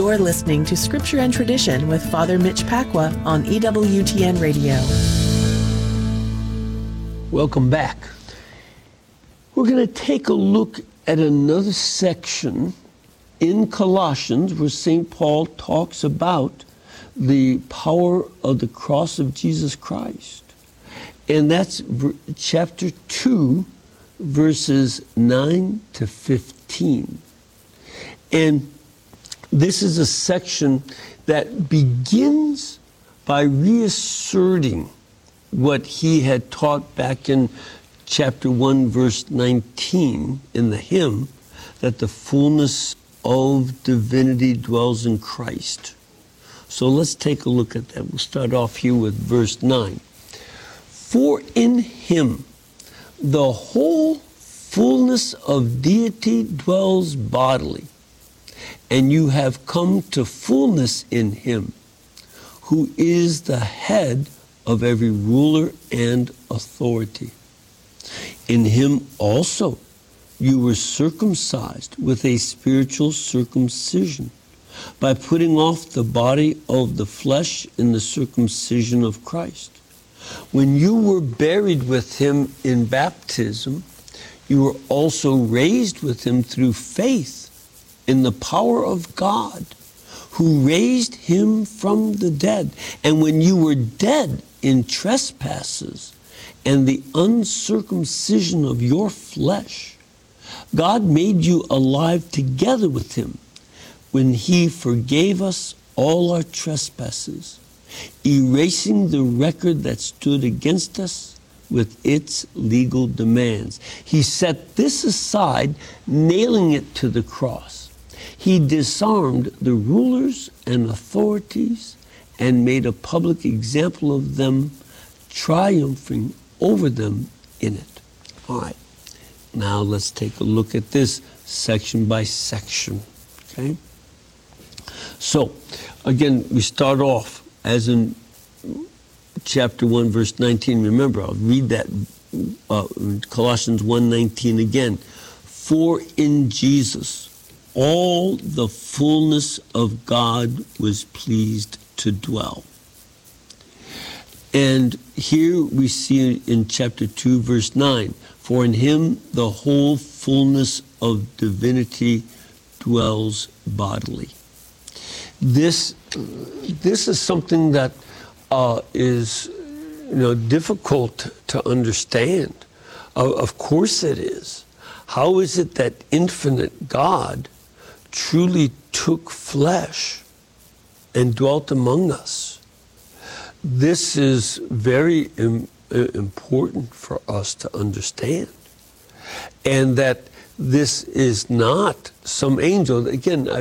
You're listening to Scripture and Tradition with Father Mitch Pacwa on EWTN Radio. Welcome back. We're going to take a look at another section in Colossians where St. Paul talks about the power of the cross of Jesus Christ. And that's chapter 2, verses 9 to 15. And this is a section that begins by reasserting what he had taught back in chapter 1, verse 19 in the hymn, that the fullness of divinity dwells in Christ. So let's take a look at that. We'll start off here with verse 9. For in him the whole fullness of deity dwells bodily, and you have come to fullness in him, who is the head of every ruler and authority. In him also you were circumcised with a spiritual circumcision, by putting off the body of the flesh in the circumcision of Christ. When you were buried with him in baptism, you were also raised with him through faith in the power of God, who raised him from the dead. And when you were dead in trespasses and the uncircumcision of your flesh, God made you alive together with him when he forgave us all our trespasses, erasing the record that stood against us with its legal demands. He set this aside, nailing it to the cross. He disarmed the rulers and authorities and made a public example of them, triumphing over them in it. All right, now let's take a look at this section by section, okay? So, again, we start off as in chapter 1, verse 19. Remember, I'll read that, Colossians 1:19 again. For in Jesus all the fullness of God was pleased to dwell. And here we see in chapter 2, verse 9, for in him the whole fullness of divinity dwells bodily. This is something that is difficult to understand. Of course it is. How is it that infinite God truly took flesh and dwelt among us? This is very important for us to understand. And that this is not some angel. Again,